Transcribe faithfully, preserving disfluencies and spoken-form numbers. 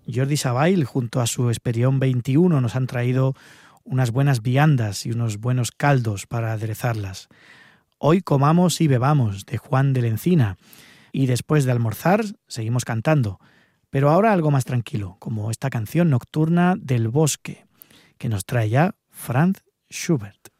Jordi Savall junto a su Esperión veintiuno nos han traído unas buenas viandas y unos buenos caldos para aderezarlas. Hoy comamos y bebamos de Juan de la Encina y después de almorzar seguimos cantando, pero ahora algo más tranquilo, como esta canción nocturna del bosque que nos trae ya Franz Schubert.